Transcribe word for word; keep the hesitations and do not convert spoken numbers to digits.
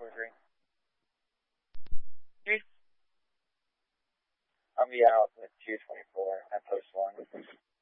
four three. Three. I'll be out at two twenty-four at post one.